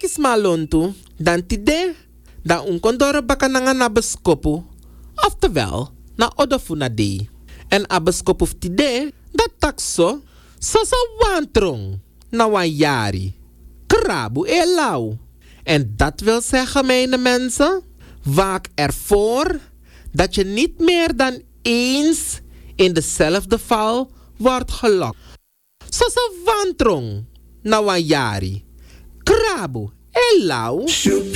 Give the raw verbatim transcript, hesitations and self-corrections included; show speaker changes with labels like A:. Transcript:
A: takis malontu, dan tide, dan unkondoro baka nanga na beskopu, oftewel, na odofuna dei. En a beskopu tide, dat takso, so sa wantrong, na wajari. Krabu e lau. En dat wil zeggen, mijn mensen, waak ervoor dat je niet meer dan eens in dezelfde val wordt gelokt. Zo sa wantrong, na wajari. Krabu e lau.